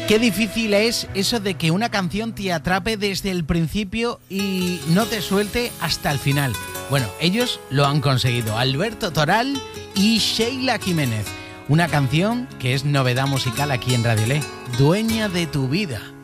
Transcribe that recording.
Qué difícil es eso de que una canción te atrape desde el principio y no te suelte hasta el final. Bueno, ellos lo han conseguido, Alberto Toral y Sheila Jiménez. Una canción que es novedad musical aquí en Radio Le, Dueña de tu vida.